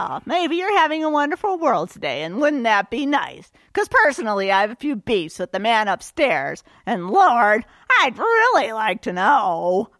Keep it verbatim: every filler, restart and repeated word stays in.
Well, maybe you're having a wonderful world today, and wouldn't that be nice? Because personally, I have a few beefs with the man upstairs, and Lord, I'd really like to know.